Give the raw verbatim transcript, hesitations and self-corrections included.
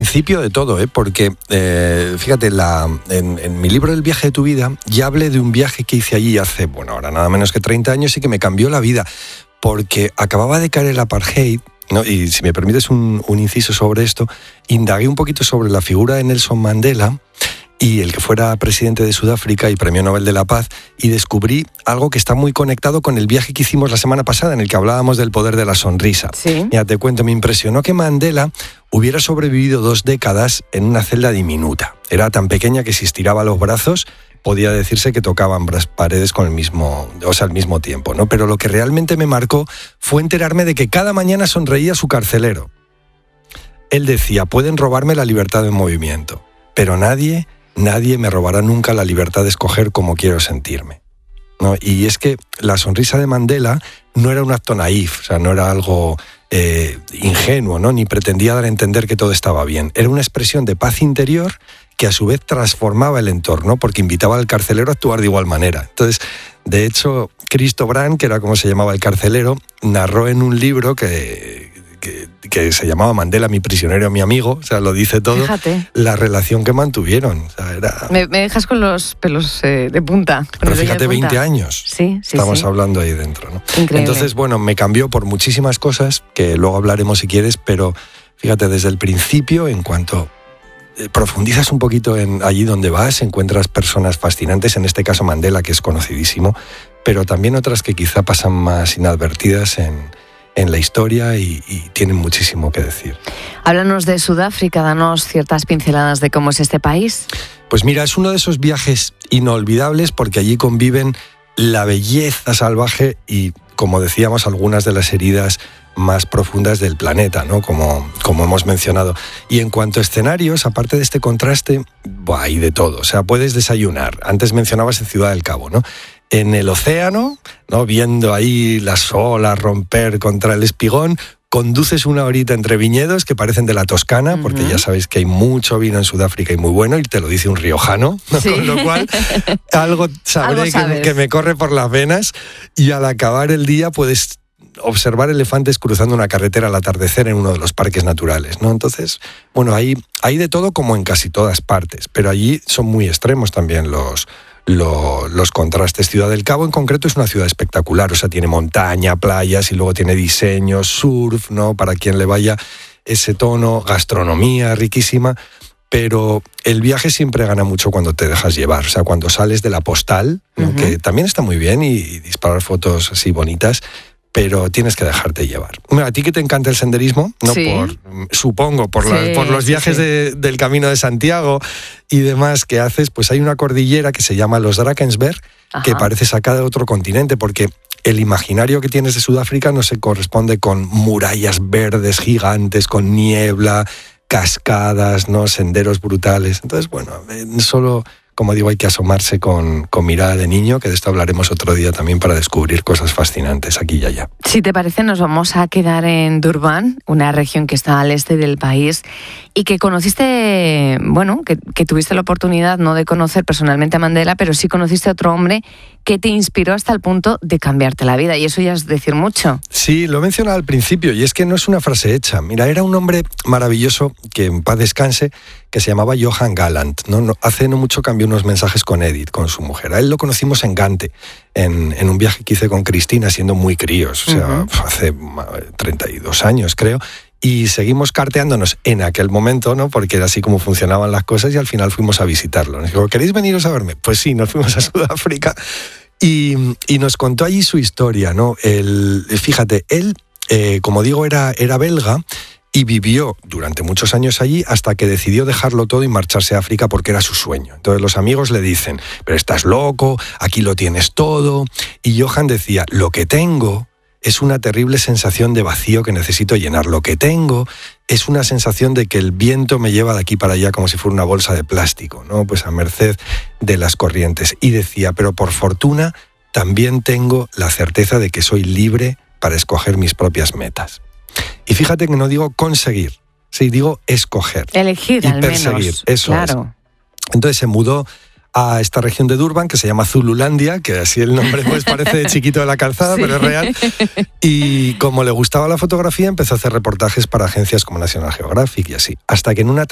principio de todo, ¿eh? Porque eh, fíjate, la, en, en mi libro El viaje de tu vida ya hablé de un viaje que hice allí hace, bueno, ahora nada menos que treinta años y que me cambió la vida, porque acababa de caer el apartheid, ¿no? Y si me permites un, un inciso sobre esto, indagué un poquito sobre la figura de Nelson Mandela y el que fuera presidente de Sudáfrica y Premio Nobel de la Paz, y descubrí algo que está muy conectado con el viaje que hicimos la semana pasada, en el que hablábamos del poder de la sonrisa. Sí. Mira, te cuento, me impresionó que Mandela hubiera sobrevivido dos décadas en una celda diminuta. Era tan pequeña que si estiraba los brazos podía decirse que tocaban las paredes con el mismo, o sea, al mismo tiempo, ¿no? Pero lo que realmente me marcó fue enterarme de que cada mañana sonreía su carcelero. Él decía, pueden robarme la libertad de movimiento, pero nadie... Nadie me robará nunca la libertad de escoger cómo quiero sentirme, ¿no? Y es que la sonrisa de Mandela no era un acto naif, o sea, no era algo eh, ingenuo, ¿no? Ni pretendía dar a entender que todo estaba bien. Era una expresión de paz interior que a su vez transformaba el entorno, porque invitaba al carcelero a actuar de igual manera. Entonces, de hecho, Cristo Brand, que era como se llamaba el carcelero, narró en un libro que... Que, que se llamaba Mandela, mi prisionero, mi amigo, o sea, lo dice todo. Fíjate. La relación que mantuvieron. O sea, era... me, me dejas con los pelos eh, de punta. Pero fíjate, veinte años. Sí, sí, Estamos sí. hablando ahí dentro, ¿no? Increíble. Entonces, bueno, me cambió por muchísimas cosas, que luego hablaremos si quieres, pero fíjate, desde el principio, en cuanto profundizas un poquito en allí donde vas, encuentras personas fascinantes, en este caso Mandela, que es conocidísimo, pero también otras que quizá pasan más inadvertidas en... en la historia y, y tienen muchísimo que decir. Háblanos de Sudáfrica, danos ciertas pinceladas de cómo es este país. Pues mira, es uno de esos viajes inolvidables porque allí conviven la belleza salvaje y, como decíamos, algunas de las heridas más profundas del planeta, ¿no? Como, como hemos mencionado. Y en cuanto a escenarios, aparte de este contraste, buah, hay de todo. O sea, puedes desayunar. Antes mencionabas en Ciudad del Cabo, ¿no? En el océano, ¿no? Viendo ahí las olas romper contra el espigón, conduces una horita entre viñedos que parecen de la Toscana, uh-huh. porque ya sabéis que hay mucho vino en Sudáfrica y muy bueno, y te lo dice un riojano, ¿no? Sí. Con lo cual algo sabré ¿Algo que, que me corre por las venas, y al acabar el día puedes observar elefantes cruzando una carretera al atardecer en uno de los parques naturales, ¿no? Entonces, bueno, hay, hay de todo como en casi todas partes, pero allí son muy extremos también los... Lo, los contrastes. Ciudad del Cabo en concreto es una ciudad espectacular, o sea, tiene montaña, playas y luego tiene diseño, surf, ¿no? Para quien le vaya ese tono, gastronomía riquísima, pero el viaje siempre gana mucho cuando te dejas llevar, o sea, cuando sales de la postal, ¿no? Uh-huh. Que también está muy bien y, y disparar fotos así bonitas, pero tienes que dejarte llevar. A ti que te encanta el senderismo, ¿no? Sí. Por, supongo, por, sí, la, por los viajes sí, sí. De, del Camino de Santiago y demás que haces, pues hay una cordillera que se llama los Drakensberg, Ajá. que parece sacada de otro continente, porque el imaginario que tienes de Sudáfrica no se corresponde con murallas verdes gigantes, con niebla, cascadas, ¿no? Senderos brutales. Entonces, bueno, solo... Como digo, hay que asomarse con, con mirada de niño, que de esto hablaremos otro día también para descubrir cosas fascinantes aquí y allá. Si te parece, nos vamos a quedar en Durban, una región que está al este del país y que conociste, bueno, que, que tuviste la oportunidad no de conocer personalmente a Mandela, pero sí conociste a otro hombre que te inspiró hasta el punto de cambiarte la vida, y eso ya es decir mucho. Sí, lo he mencionado al principio, y es que no es una frase hecha. Mira, era un hombre maravilloso, que en paz descanse, que se llamaba Johan Gallant, ¿no? No, hace no mucho cambió unos mensajes con Edith, con su mujer. A él lo conocimos en Gante, en, en un viaje que hice con Cristina, siendo muy críos, o sea, uh-huh. hace treinta y dos años, creo, y seguimos carteándonos en aquel momento, ¿no? Porque era así como funcionaban las cosas, y al final fuimos a visitarlo. Nos dijo, ¿queréis veniros a verme? Pues sí, nos fuimos a Sudáfrica y, y nos contó allí su historia, ¿no? El, fíjate, él, eh, como digo, era, era belga, y vivió durante muchos años allí hasta que decidió dejarlo todo y marcharse a África porque era su sueño. Entonces los amigos le dicen, pero estás loco, aquí lo tienes todo. Y Johan decía, lo que tengo es una terrible sensación de vacío que necesito llenar. Lo que tengo es una sensación de que el viento me lleva de aquí para allá como si fuera una bolsa de plástico, ¿no? Pues a merced de las corrientes. Y decía, pero por fortuna también tengo la certeza de que soy libre para escoger mis propias metas. Y fíjate que no digo conseguir, sí, digo escoger. Elegir, y al perseguir, menos. Eso claro. es. Entonces se mudó a esta región de Durban, que se llama Zululandia, que así el nombre pues parece de chiquito de la calzada, sí. pero es real. Y como le gustaba la fotografía, empezó a hacer reportajes para agencias como National Geographic y así. Hasta que en una